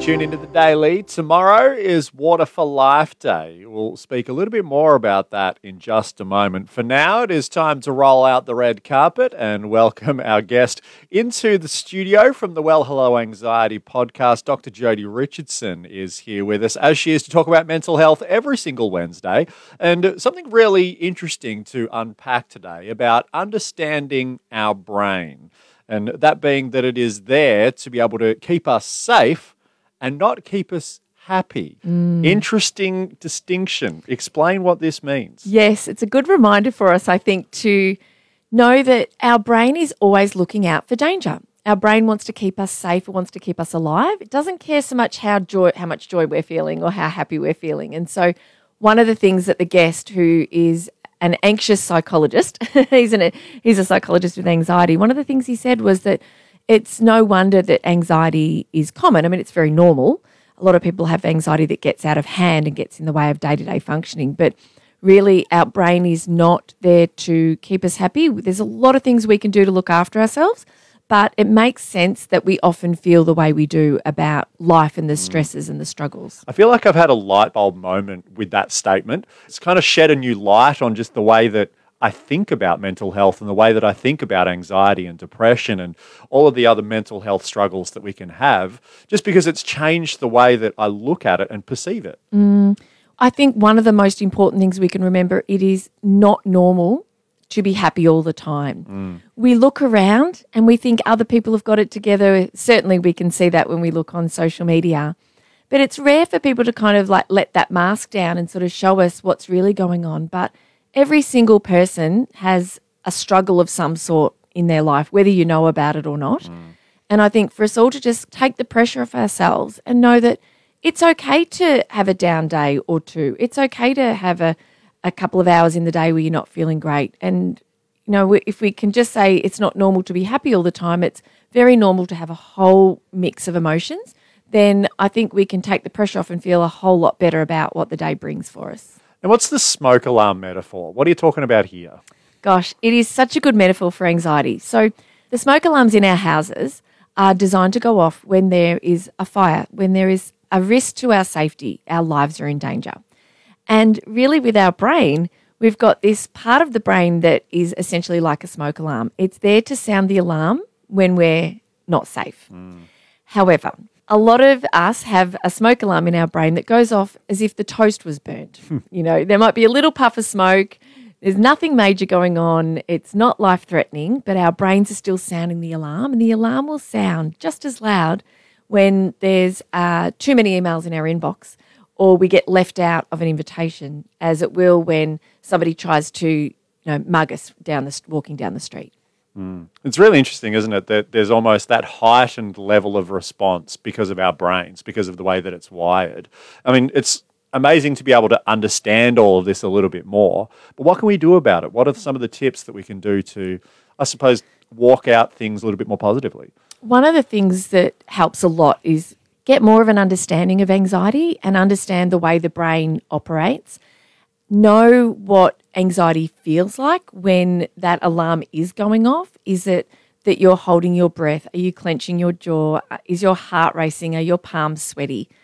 tuned into the Daily. Tomorrow is Water for Life Day. We'll speak a little bit more about that in just a moment. For now, it is time to roll out the red carpet and welcome our guest into the studio from the Well Hello Anxiety podcast. Dr. Jodie Richardson is here with us, as she is, to talk about mental health every single Wednesday. And something really interesting to unpack today about understanding our brain. And that being that it is there to be able to keep us safe and not keep us happy. Interesting distinction. Explain what this means. Yes, it's a good reminder for us, I think, to know that our brain is always looking out for danger. Our brain wants to keep us safe. It wants to keep us alive. It doesn't care so much how much joy we're feeling or how happy we're feeling. And so one of the things that the guest, who is an anxious psychologist, he's a psychologist with anxiety, one of the things he said was that it's no wonder that anxiety is common. I mean, it's very normal. A lot of people have anxiety that gets out of hand and gets in the way of day-to-day functioning. But really, our brain is not there to keep us happy. There's a lot of things we can do to look after ourselves, but it makes sense that we often feel the way we do about life and the stresses and the struggles. I feel like I've had a light bulb moment with that statement. It's kind of shed a new light on just the way that I think about mental health and the way that I think about anxiety and depression and all of the other mental health struggles that we can have, just because it's changed the way that I look at it and perceive it. I think one of the most important things we can remember, it is not normal to be happy all the time. We look around and we think other people have got it together. Certainly we can see that when we look on social media. But it's rare for people to kind of like let that mask down and sort of show us what's really going on. But every single person has a struggle of some sort in their life, whether you know about it or not. And I think for us all to just take the pressure off ourselves and know that it's okay to have a down day or two. It's okay to have a couple of hours in the day where you're not feeling great. And, you know, if we can just say it's not normal to be happy all the time, it's very normal to have a whole mix of emotions, then I think we can take the pressure off and feel a whole lot better about what the day brings for us. And what's the smoke alarm metaphor? What are you talking about here? Gosh, it is such a good metaphor for anxiety. So the smoke alarms in our houses are designed to go off when there is a fire, when there is a risk to our safety, our lives are in danger. And really with our brain, we've got this part of the brain that is essentially like a smoke alarm. It's there to sound the alarm when we're not safe. However, a lot of us have a smoke alarm in our brain that goes off as if the toast was burnt. You know, there might be a little puff of smoke. There's nothing major going on. It's not life-threatening, but our brains are still sounding the alarm, and the alarm will sound just as loud when there's too many emails in our inbox, or we get left out of an invitation, as it will when somebody tries to, mug us walking down the street. It's really interesting, isn't it, that there's almost that heightened level of response because of our brains, because of the way that it's wired. I mean, it's amazing to be able to understand all of this a little bit more, but what can we do about it? What are some of the tips that we can do to, I suppose, walk out things a little bit more positively? One of the things that helps a lot is get more of an understanding of anxiety and understand the way the brain operates. Know what anxiety feels like when that alarm is going off. Is it that you're holding your breath? Are you clenching your jaw? Is your heart racing? Are your palms sweaty?